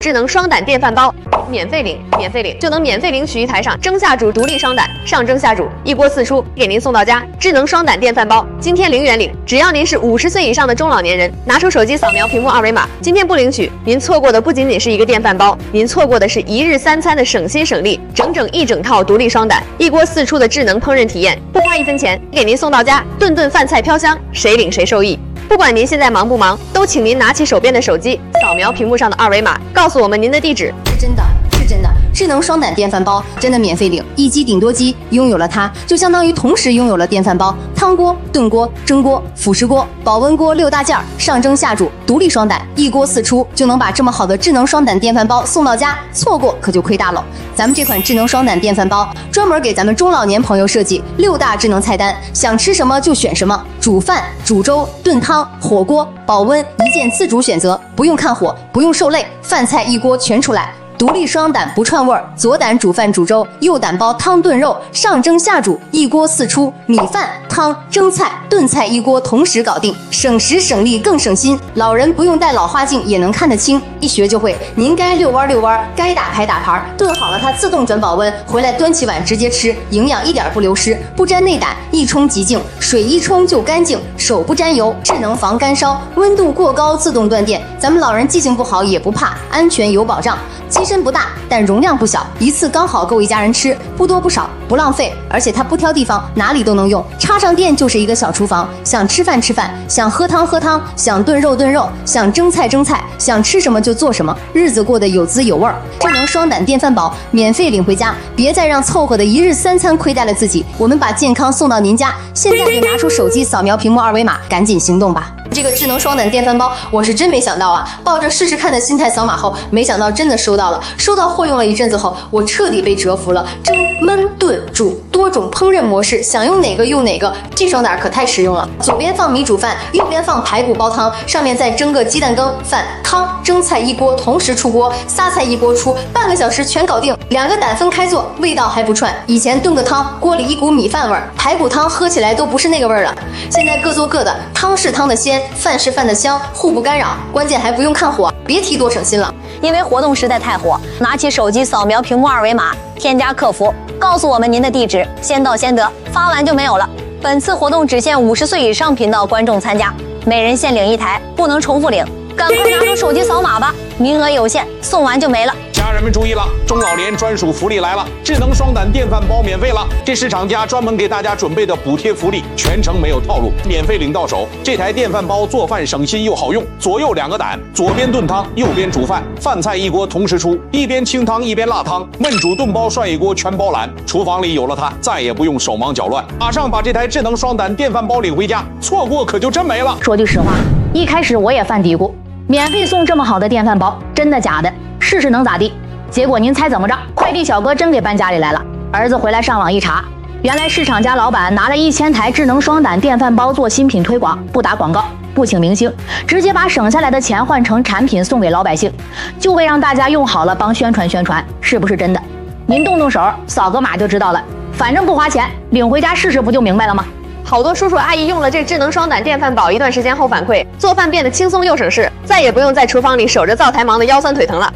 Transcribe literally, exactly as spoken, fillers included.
智能双胆电饭煲，免费领，免费领就能免费领取一台上蒸下煮独立双胆，上蒸下煮一锅四出，给您送到家。智能双胆电饭煲，今天零元领，只要您是五十岁以上的中老年人，拿出手机扫描屏幕二维码，今天不领取，您错过的不仅仅是一个电饭煲，您错过的是一日三餐的省心省力，整整一整套独立双胆，一锅四出的智能烹饪体验，不花一分钱，给您送到家，顿顿饭菜飘香，谁领谁受益。不管您现在忙不忙，都请您拿起手边的手机，扫描屏幕上的二维码，告诉我们您的地址。 是真的，是真的，智能双胆电饭煲真的免费领，一机顶多机，拥有了它，就相当于同时拥有了电饭煲、汤锅、炖锅、蒸锅、辅食锅、保温锅六大件儿，上蒸下煮，独立双胆，一锅四出，就能把这么好的智能双胆电饭煲送到家，错过可就亏大了。咱们这款智能双胆电饭煲专门给咱们中老年朋友设计六大智能菜单，想吃什么就选什么，煮饭、煮粥、炖汤、火锅、保温，一键自主选择，不用看火，不用受累，饭菜一锅全出来。独立双胆不串味儿，左胆煮饭煮粥，右胆煲汤炖肉，上蒸下煮，一锅四出，米饭、汤、蒸菜、炖菜一锅同时搞定，省时省力更省心。老人不用戴老花镜也能看得清，一学就会。您该遛弯遛弯，该打牌打牌，炖好了它自动转保温，回来端起碗直接吃，营养一点不流失，不沾内胆，一冲即净，水一冲就干净，手不沾油，智能防干烧，温度过高自动断电，咱们老人记性不好也不怕，安全有保障。机身不大，但容量不小，一次刚好够一家人吃，不多不少，不浪费，而且它不挑地方，哪里都能用，插上电就是一个小厨房，想吃饭吃饭，想喝汤喝汤，想炖肉炖肉，想蒸菜蒸菜，想吃什么就做什么，日子过得有滋有味儿。智能双胆电饭煲免费领回家，别再让凑合的一日三餐亏待了自己，我们把健康送到您家，现在就拿出手机扫描屏幕二维码，赶紧行动吧。这个智能双胆电饭煲，我是真没想到啊！抱着试试看的心态扫码后，没想到真的收到了。收到货用了一阵子后，我彻底被折服了。蒸、焖、炖、煮多种烹饪模式，想用哪个用哪个。这双胆可太实用了，左边放米煮饭，右边放排骨煲汤，上面再蒸个鸡蛋羹、饭、汤、蒸菜一锅同时出锅，仨菜一锅出，半个小时全搞定。两个胆分开做，味道还不串。以前炖个汤，锅里一股米饭味儿，排骨汤喝起来都不是那个味儿了。现在各做各的，汤是汤的鲜，饭是饭的香，互不干扰，关键还不用看火，别提多省心了。 因为活动实在太火，拿起手机扫描屏幕二维码，添加客服，告诉我们您的地址，先到先得，发完就没有了。本次活动只限五十岁以上频道观众参加，每人限领一台，不能重复领，赶快拿出手机扫码吧，名额有限，送完就没了。 家人们注意了，中老年专属福利来了，智能双胆电饭煲免费了，这是厂家专门给大家准备的补贴福利，全程没有套路，免费领到手。这台电饭煲做饭省心又好用，左右两个胆，左边炖汤，右边煮饭，饭菜一锅同时出，一边清汤一边辣汤，焖煮炖煲涮一锅全包揽。厨房里有了它，再也不用手忙脚乱，马上把这台智能双胆电饭煲领回家，错过可就真没了。 说句实话，一开始我也犯嘀咕，免费送这么好的电饭煲，真的假的？试试能咋地？结果您猜怎么着？快递小哥真给搬家里来了。儿子回来上网一查，原来是厂家老板拿了一千台智能双胆电饭煲做新品推广，不打广告，不请明星，直接把省下来的钱换成产品送给老百姓，就为让大家用好了帮宣传宣传，是不是真的？您动动手，扫个码就知道了。反正不花钱，领回家试试不就明白了吗？ 好多叔叔阿姨用了这智能双胆电饭煲一段时间后反馈，做饭变得轻松又省事，再也不用在厨房里守着灶台忙得腰酸腿疼了。